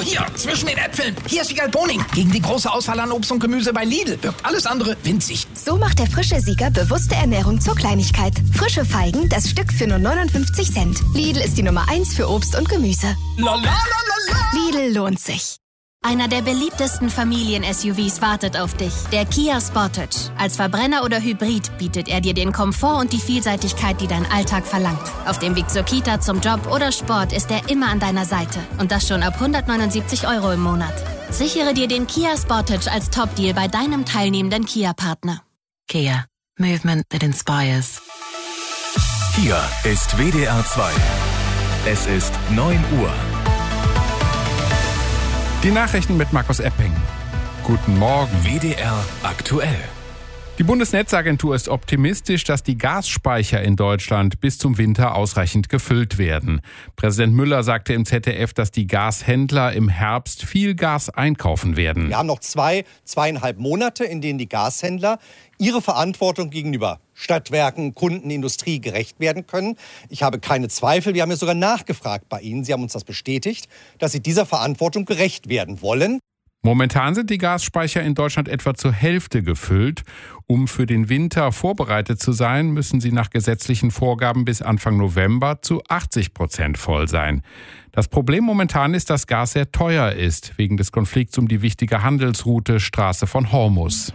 Hier, zwischen den Äpfeln. Hier ist Wiegald Boning. Gegen die große Auswahl an Obst und Gemüse bei Lidl wirkt alles andere winzig. So macht der frische Sieger bewusste Ernährung zur Kleinigkeit. Frische Feigen, das Stück für nur 59 Cent. Lidl ist die Nummer 1 für Obst und Gemüse. Lidl lohnt sich. Einer der beliebtesten Familien-SUVs wartet auf dich, der Kia Sportage. Als Verbrenner oder Hybrid bietet er dir den Komfort und die Vielseitigkeit, die dein Alltag verlangt. Auf dem Weg zur Kita, zum Job oder Sport ist er immer an deiner Seite. Und das schon ab 179 € im Monat. Sichere dir den Kia Sportage als Top-Deal bei deinem teilnehmenden Kia-Partner. Kia. Movement that inspires. Hier ist WDR 2. Es ist 9 Uhr. Die Nachrichten mit Markus Epping. Guten Morgen. WDR aktuell. Die Bundesnetzagentur ist optimistisch, dass die Gasspeicher in Deutschland bis zum Winter ausreichend gefüllt werden. Präsident Müller sagte im ZDF, dass die Gashändler im Herbst viel Gas einkaufen werden. Wir haben noch 2,5 Monate, in denen die Gashändler ihre Verantwortung gegenüber Stadtwerken, Kunden, Industrie gerecht werden können. Ich habe keine Zweifel, wir haben ja sogar nachgefragt bei Ihnen. Sie haben uns das bestätigt, dass Sie dieser Verantwortung gerecht werden wollen. Momentan sind die Gasspeicher in Deutschland etwa zur Hälfte gefüllt. Um für den Winter vorbereitet zu sein, müssen sie nach gesetzlichen Vorgaben bis Anfang November zu 80% voll sein. Das Problem momentan ist, dass Gas sehr teuer ist, wegen des Konflikts um die wichtige Handelsroute Straße von Hormuz.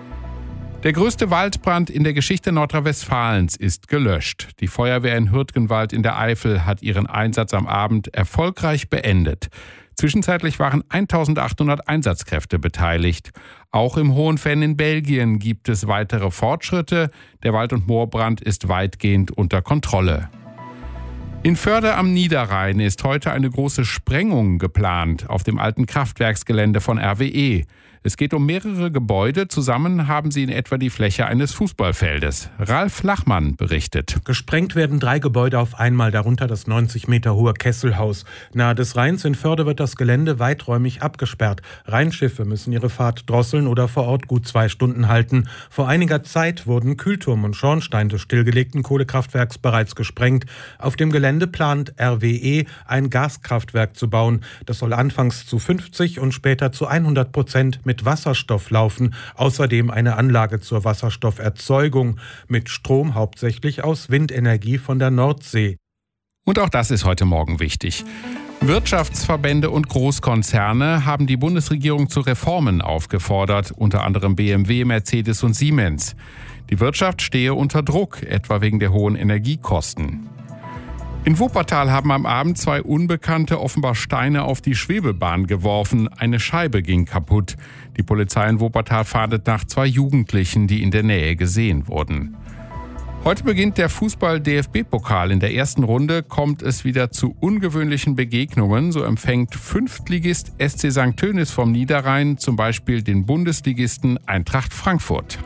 Der größte Waldbrand in der Geschichte Nordrhein-Westfalens ist gelöscht. Die Feuerwehr in Hürtgenwald in der Eifel hat ihren Einsatz am Abend erfolgreich beendet. Zwischenzeitlich waren 1800 Einsatzkräfte beteiligt. Auch im Hohenfenn in Belgien gibt es weitere Fortschritte. Der Wald- und Moorbrand ist weitgehend unter Kontrolle. In Förde am Niederrhein ist heute eine große Sprengung geplant auf dem alten Kraftwerksgelände von RWE. Es geht um mehrere Gebäude. Zusammen haben sie in etwa die Fläche eines Fußballfeldes. Ralf Lachmann berichtet. Gesprengt werden 3 Gebäude auf einmal, darunter das 90 Meter hohe Kesselhaus. Nahe des Rheins in Förde wird das Gelände weiträumig abgesperrt. Rheinschiffe müssen ihre Fahrt drosseln oder vor Ort gut 2 Stunden halten. Vor einiger Zeit wurden Kühlturm und Schornstein des stillgelegten Kohlekraftwerks bereits gesprengt. Auf dem Gelände plant RWE, ein Gaskraftwerk zu bauen. Das soll anfangs zu 50 und später zu 100% mit Wasserstoff laufen. Außerdem eine Anlage zur Wasserstofferzeugung mit Strom hauptsächlich aus Windenergie von der Nordsee. Und auch das ist heute Morgen wichtig. Wirtschaftsverbände und Großkonzerne haben die Bundesregierung zu Reformen aufgefordert, unter anderem BMW, Mercedes und Siemens. Die Wirtschaft stehe unter Druck, etwa wegen der hohen Energiekosten. In Wuppertal haben am Abend 2 Unbekannte offenbar Steine auf die Schwebebahn geworfen. Eine Scheibe ging kaputt. Die Polizei in Wuppertal fahndet nach 2 Jugendlichen, die in der Nähe gesehen wurden. Heute beginnt der Fußball-DFB-Pokal. In der ersten Runde kommt es wieder zu ungewöhnlichen Begegnungen. So empfängt Fünftligist SC St. Tönis vom Niederrhein zum Beispiel den Bundesligisten Eintracht Frankfurt.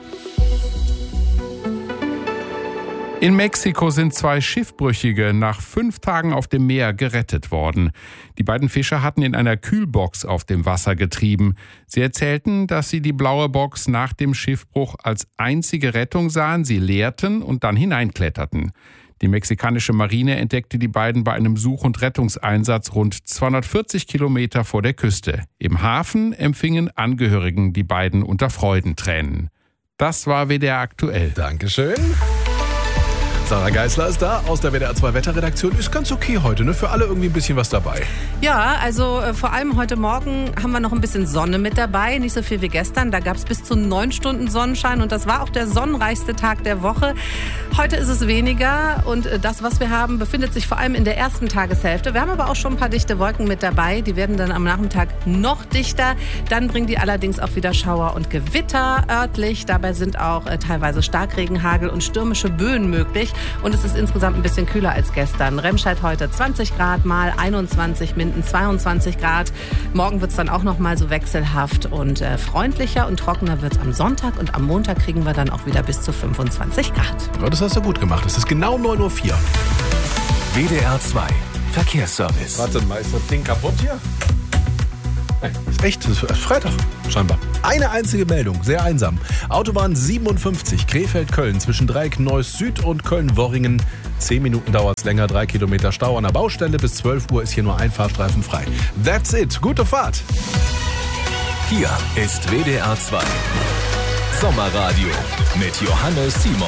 In Mexiko sind 2 Schiffbrüchige nach 5 Tagen auf dem Meer gerettet worden. Die beiden Fischer hatten in einer Kühlbox auf dem Wasser getrieben. Sie erzählten, dass sie die blaue Box nach dem Schiffbruch als einzige Rettung sahen. Sie leerten und dann hineinkletterten. Die mexikanische Marine entdeckte die beiden bei einem Such- und Rettungseinsatz rund 240 Kilometer vor der Küste. Im Hafen empfingen Angehörigen die beiden unter Freudentränen. Das war WDR aktuell. Dankeschön. Sarah Geisler ist da aus der WDR 2 Wetterredaktion. Ist ganz okay heute, ne? Für alle irgendwie ein bisschen was dabei. Ja, also vor allem heute Morgen haben wir noch ein bisschen Sonne mit dabei. Nicht so viel wie gestern. Da gab es bis zu 9 Stunden Sonnenschein und das war auch der sonnenreichste Tag der Woche. Heute ist es weniger und das, was wir haben, befindet sich vor allem in der ersten Tageshälfte. Wir haben aber auch schon ein paar dichte Wolken mit dabei. Die werden dann am Nachmittag noch dichter. Dann bringen die allerdings auch wieder Schauer und Gewitter örtlich. Dabei sind auch teilweise Starkregen, Hagel und stürmische Böen möglich. Und es ist insgesamt ein bisschen kühler als gestern. Remscheid heute 20 Grad, mal 21, Minden 22 Grad. Morgen wird es dann auch noch mal so wechselhaft und freundlicher und trockener wird es am Sonntag. Und am Montag kriegen wir dann auch wieder bis zu 25 Grad. Ja, das hast du gut gemacht. Es ist genau 9:04 Uhr. WDR 2 Verkehrsservice. Warte mal, ist das Ding kaputt hier? Nein, ist echt, das ist Freitag scheinbar. Eine einzige Meldung, sehr einsam. Autobahn 57, Krefeld-Köln zwischen Dreieck Neuss Süd und Köln-Worringen 10 Minuten dauert es länger, 3 Kilometer Stau an der Baustelle. Bis 12 Uhr ist hier nur ein Fahrstreifen frei. That's it. Gute Fahrt. Hier ist WDR 2. Sommerradio mit Johannes Simon.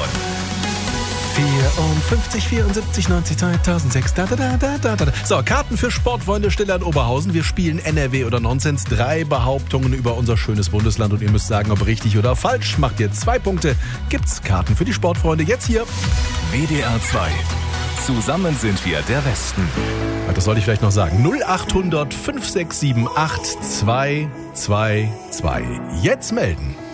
54, 74, 90, 2006. So, Karten für Sportfreunde Stille an Oberhausen. Wir spielen NRW oder Nonsens. 3 Behauptungen über unser schönes Bundesland und ihr müsst sagen, ob richtig oder falsch. Macht ihr 2 Punkte, gibt's Karten für die Sportfreunde. Jetzt hier. WDR 2. Zusammen sind wir der Westen. Das sollte ich vielleicht noch sagen. 0800 567 8222. Jetzt melden.